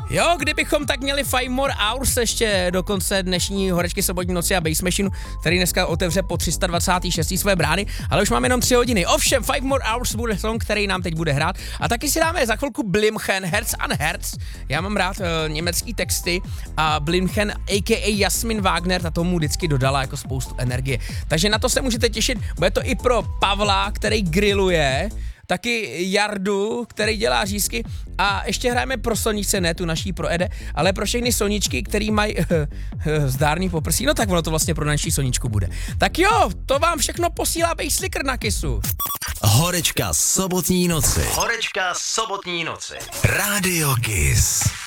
Jo, kdybychom tak měli 5 more hours ještě do konce dnešní horečky sobotní noci a Bass Machine, který dneska otevře po 326. své brány, ale už máme jenom 3 hodiny. Ovšem, 5 more hours bude song, který nám teď bude hrát a taky si dáme za chvilku Blimchen, Herz an Herz. Já mám rád německý texty a Blimchen, a.k.a. Jasmin Wagner, ta tomu vždycky dodala jako spoustu energie. Takže na to se můžete těšit, bude to i pro Pavla, který grilluje, taky Jardu, který dělá řízky a ještě hrajeme pro Soničce, ne tu naší pro Ede, ale pro všechny Soničky, který mají zdárný poprsí, no tak ono to vlastně pro naší Soničku bude. Tak jo, to vám všechno posílá Basslicker na Kissu. Horečka sobotní noci. Horečka sobotní noci. Radio Kiss.